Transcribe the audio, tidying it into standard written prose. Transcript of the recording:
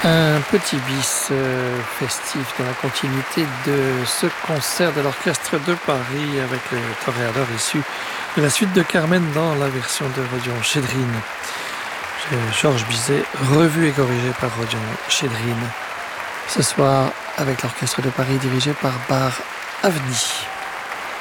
Un petit bis festif dans la continuité de ce concert de l'Orchestre de Paris avec les toréadors issus de la suite de Carmen dans la version de Rodion Chédrine. Georges Bizet, revu et corrigé par Rodion Chédrine. Ce soir avec l'Orchestre de Paris dirigé par Bar Avni.